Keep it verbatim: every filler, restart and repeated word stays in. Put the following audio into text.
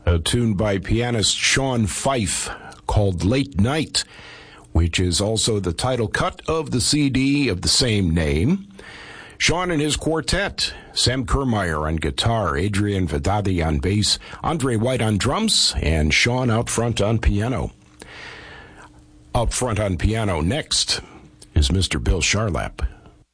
a tune by pianist Sean Fife called Late Night, which is also the title cut of the C D of the same name. Sean and his quartet, Sam Kermeyer on guitar, Adrian Vedadi on bass, Andre White on drums, and Sean out front on piano. Out front on piano next is Mister Bill Charlap.